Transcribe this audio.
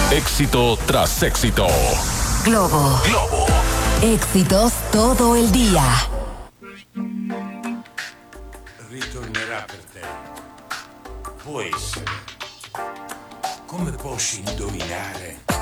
Éxito tras éxito. Globo. Éxitos todo il dia. Ritornerà per te. Può essere. Come posso indovinare?